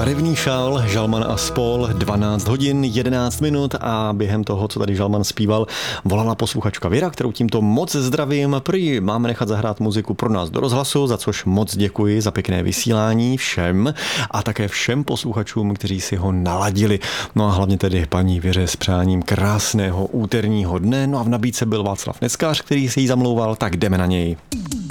Barevný šál, Žalman a spol, 12 hodin, 11 minut a během toho, co tady Žalman zpíval, volala posluchačka Věra, kterou tímto moc zdravím. Prý máme nechat zahrát muziku pro nás do rozhlasu, za což moc děkuji za pěkné vysílání všem a také všem posluchačům, kteří si ho naladili. No a hlavně tedy paní Věře s přáním krásného úterního dne. No a v nabídce byl Václav Neckář, který se jí zamlouval, tak jdeme na něj.